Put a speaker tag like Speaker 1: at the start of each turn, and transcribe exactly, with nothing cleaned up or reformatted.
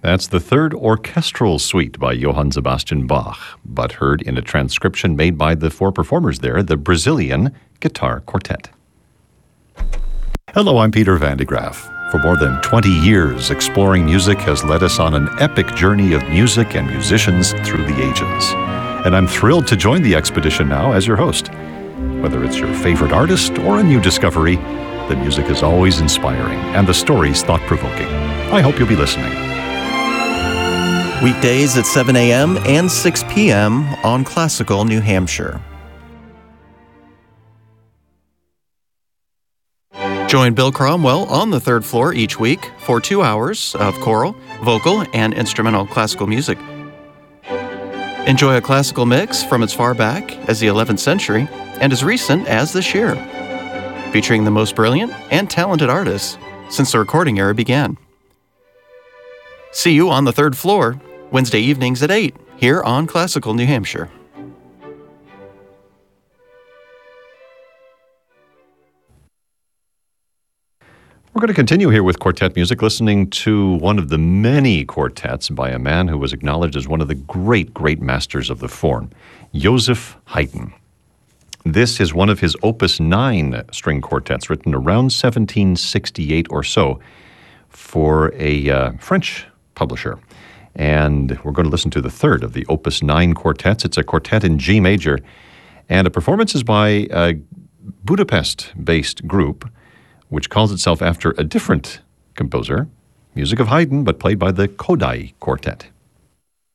Speaker 1: That's the third orchestral suite by Johann Sebastian Bach, but heard in a transcription made by the four performers there, the Brazilian Guitar Quartet. Hello, I'm Peter Van de Graaf. For more than twenty years, Exploring Music has led us on an epic journey of music and musicians through the ages. And I'm thrilled to join the expedition now as your host. Whether it's your favorite artist or a new discovery, the music is always inspiring and the stories thought-provoking. I hope you'll be listening.
Speaker 2: Weekdays at seven a.m. and six p.m. on Classical New Hampshire. Join Bill Cromwell on the third floor each week for two hours of choral, vocal, and instrumental classical music. Enjoy a classical mix from as far back as the eleventh century and as recent as this year, featuring the most brilliant and talented artists since the recording era began. See you on the third floor, Wednesday evenings at eight, here on Classical New Hampshire.
Speaker 1: We're going to continue here with quartet music, listening to one of the many quartets by a man who was acknowledged as one of the great, great masters of the form, Joseph Haydn. This is one of his Opus nine string quartets, written around seventeen sixty-eight or so for a uh, French publisher. And we're going to listen to the third of the Opus nine quartets. It's a quartet in G major, and a performance is by a Budapest-based group which calls itself after a different composer, music of Haydn, but played by the Kodály Quartet.